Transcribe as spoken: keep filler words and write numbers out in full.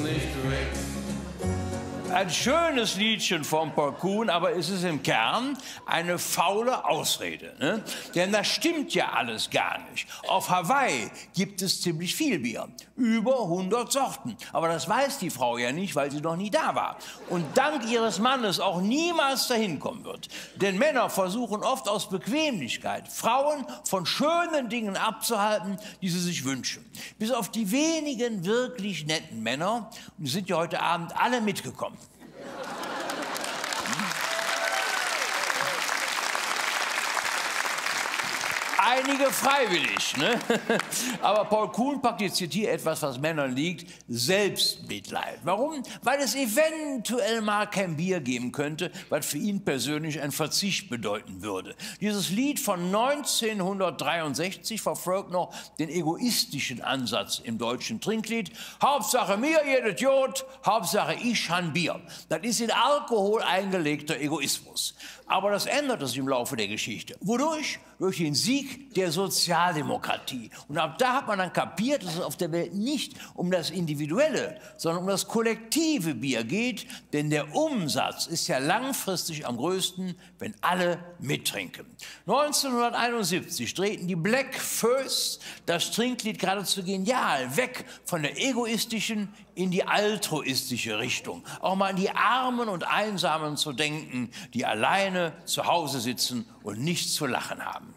nicht weg. Ein schönes Liedchen von Paul Kuhn, aber es ist im Kern eine faule Ausrede. Ne? Denn das stimmt ja alles gar nicht. Auf Hawaii gibt es ziemlich viel Bier. Über hundert Sorten. Aber das weiß die Frau ja nicht, weil sie noch nie da war. Und dank ihres Mannes auch niemals dahin kommen wird. Denn Männer versuchen oft aus Bequemlichkeit, Frauen von schönen Dingen abzuhalten, die sie sich wünschen. Bis auf die wenigen wirklich netten Männer, und die sind ja heute Abend alle mitgekommen. Einige freiwillig, ne? Aber Paul Kuhn praktiziert hier etwas, was Männern liegt, Selbstmitleid. Warum? Weil es eventuell mal kein Bier geben könnte, was für ihn persönlich ein Verzicht bedeuten würde. Dieses Lied von neunzehnhundertdreiundsechzig verfolgt noch den egoistischen Ansatz im deutschen Trinklied. Hauptsache mir, jedes Jod, Hauptsache ich han Bier. Das ist in Alkohol eingelegter Egoismus. Aber das änderte sich im Laufe der Geschichte. Wodurch? Durch den Sieg der Sozialdemokratie. Und ab da hat man dann kapiert, dass es auf der Welt nicht um das individuelle, sondern um das kollektive Bier geht. Denn der Umsatz ist ja langfristig am größten, wenn alle mittrinken. neunzehnhunderteinundsiebzig drehten die Black First das Trinklied geradezu genial weg von der egoistischen in die altruistische Richtung. Auch mal an die Armen und Einsamen zu denken, die alleine zu Hause sitzen und nichts zu lachen haben.